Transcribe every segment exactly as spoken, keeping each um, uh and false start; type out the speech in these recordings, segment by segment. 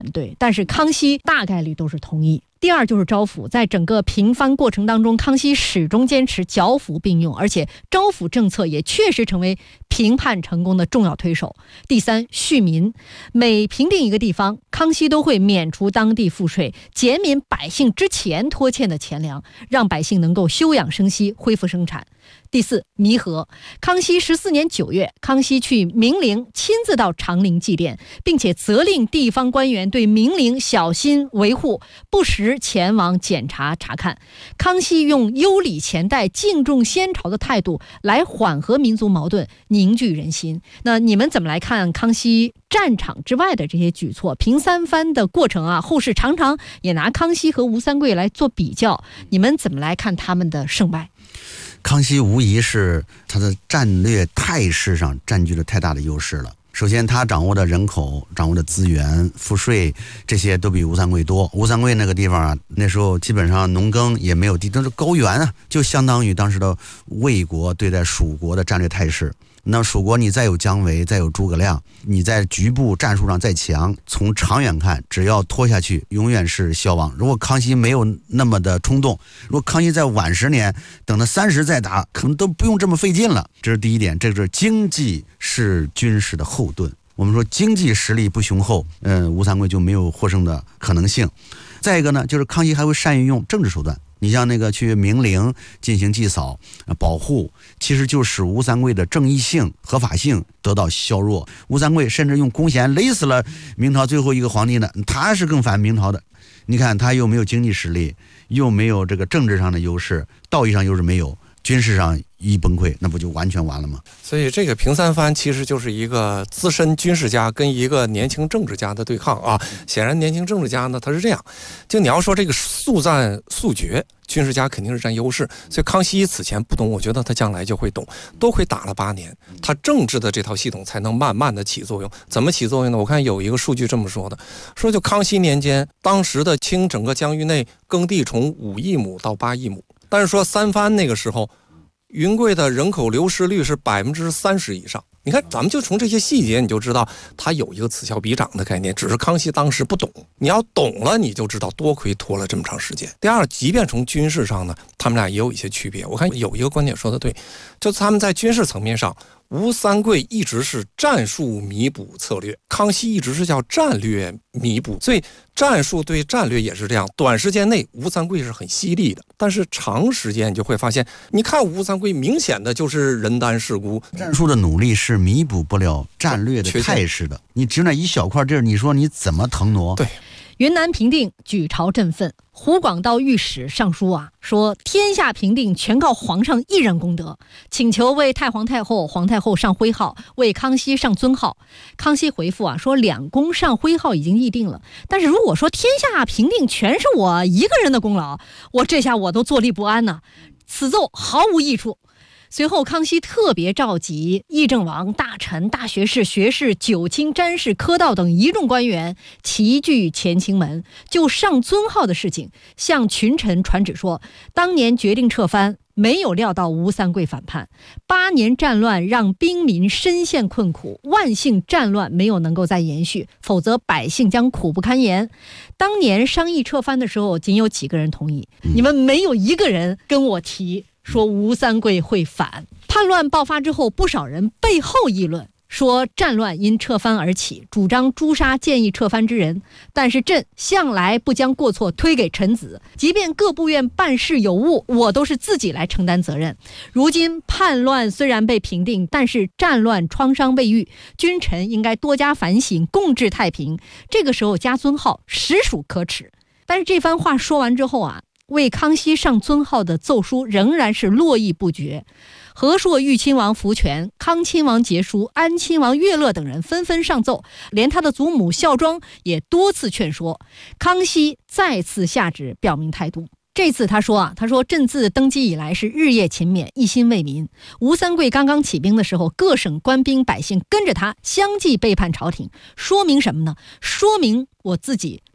对，但是康熙大概率都是同意。第二就是招抚，在整个平藩过程当中，康熙始终坚持剿抚并用，而且招抚政策也确实成为平叛成功的重要推手。第三，恤民，每平定一个地方，康熙都会免除当地赋税，减免百姓之前拖欠的钱粮，让百姓能够休养生息，恢复生产。第四，弥合。康熙十四年九月，康熙去明陵，亲自到长陵祭奠，并且责令地方官员对明陵小心维护，不时前往检查查看。康熙用优礼前代、敬重先朝的态度来缓和民族矛盾，凝聚人心。那你们怎么来看康熙战场之外的这些举措？平三藩的过程啊，后世常常也拿康熙和吴三桂来做比较，你们怎么来看他们的胜败？ 康熙无疑是他的战略态势上占据了太大的优势了。首先他掌握的人口、掌握的资源、赋税，这些都比吴三桂多。吴三桂那个地方啊，那时候基本上农耕也没有地，都是高原啊，就相当于当时的魏国对待蜀国的战略态势。那蜀国你再有姜维，再有诸葛亮，你在局部战术上再强，从长远看，只要拖下去永远是消亡。如果康熙没有那么的冲动，如果康熙在晚十年，等他三十再打，可能都不用这么费劲了。这是第一点，这是经济是军事的后盾。我们说经济实力不雄厚，嗯，吴三桂就没有获胜的可能性。再一个呢，就是康熙还会善于用政治手段。你像那个去明陵进行祭扫、保护，其实就使吴三桂的正义性、合法性得到削弱。吴三桂甚至用弓弦勒死了明朝最后一个皇帝呢，他是更反明朝的。你看他又没有经济实力，又没有这个政治上的优势，道义上优势没有，军事上一崩溃，那不就完全完了吗？ 所以这个平三藩其实就是一个资深军事家跟一个年轻政治家的对抗啊。显然年轻政治家呢，他是这样，就你要说这个速战速决，军事家肯定是占优势。所以康熙此前不懂，我觉得他将来就会懂。多亏打了八年，他政治的这套系统才能慢慢的起作用。怎么起作用呢？我看有一个数据这么说的，说就康熙年间，当时的清整个疆域内耕地从五亿亩到八亿亩，但是说三藩那个时候，云贵的人口流失率是百分之三十以上。你看，咱们就从这些细节，你就知道它有一个此消彼长的概念，只是康熙当时不懂。你要懂了，你就知道多亏拖了这么长时间。第二，即便从军事上呢，他们俩也有一些区别。我看有一个观点说的对，就他们在军事层面上，吴三桂一直是战术弥补策略，康熙一直是叫战略弥补，所以战术对战略也是这样。短时间内吴三桂是很犀利的，但是长时间你就会发现，你看吴三桂明显的就是人单势孤， 战术的努力是弥补不了战略的态势的。你只那一小块地儿，你说你怎么腾挪？ 对。 云南平定，举朝振奋。湖广道御史上书啊，说天下平定全靠皇上一人功德，请求为太皇太后、皇太后上徽号，为康熙上尊号。康熙回复啊，说两宫上徽号已经议定了，但是如果说天下平定全是我一个人的功劳，我这下我都坐立不安呢、啊，此奏毫无益处。随后康熙特别召集议政王、大臣、大学士、学士、九卿、詹事、科道等一众官员齐聚乾清门，就上尊号的事情向群臣传旨说，当年决定撤藩，没有料到吴三桂反叛，八年战乱让兵民深陷困苦，万幸战乱没有能够再延续，否则百姓将苦不堪言。当年商议撤藩的时候，仅有几个人同意，你们没有一个人跟我提说吴三桂会反。叛乱爆发之后，不少人背后议论，说战乱因撤藩而起，主张诛杀建议撤藩之人。但是朕向来不将过错推给臣子，即便各部院办事有误，我都是自己来承担责任。如今叛乱虽然被平定，但是战乱创伤未愈，君臣应该多加反省，共治太平。这个时候加尊号实属可耻。但是这番话说完之后啊，为康熙上尊号的奏书仍然是络绎不绝。和硕豫亲王福全、康亲王节书、安亲王乐乐等人纷纷上奏，连他的祖母孝庄也多次劝说。康熙再次下旨表明态度。这次他说啊，他说朕自登基以来是日夜勤勉，一心为民。吴三桂刚刚起兵的时候，各省官兵百姓跟着他相继背叛朝廷，说明什么呢？说明我自己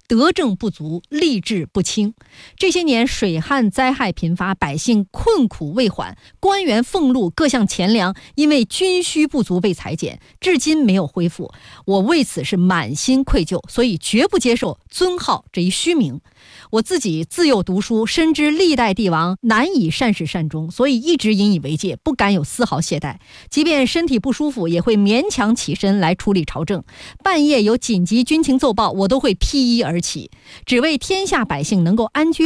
德政不足，吏治不清。这些年水旱灾害频发，百姓困苦未缓，官员俸禄各项钱粮因为军需不足被裁减，至今没有恢复。我为此是满心愧疚，所以绝不接受尊号这一虚名。我自己自幼读书，深知历代帝王难以善始善终，所以一直引以为戒，不敢有丝毫懈怠。即便身体不舒服，也会勉强起身来处理朝政。半夜有紧急军情奏报，我都会披衣而起，只为天下百姓能够安居